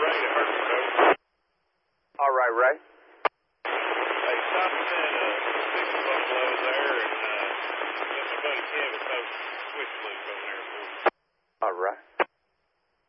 Ray to Herman. All right, Ray. Hey, stop at that big bungalow there and let my buddy Kevin post switch loop over there for you. All right.